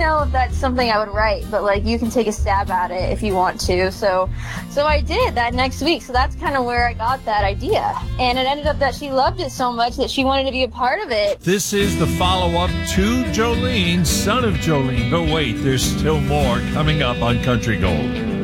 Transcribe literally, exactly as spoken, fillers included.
know if that's something I would write, but like you can take a stab at it if you want to. So, so I did that next week. So that's kind of where I got that idea, and it ended up that she loved it so much that she wanted to be a part of it. This is the follow-up to Jolene, Son of Jolene. But wait, there's still more coming up on Country Gold.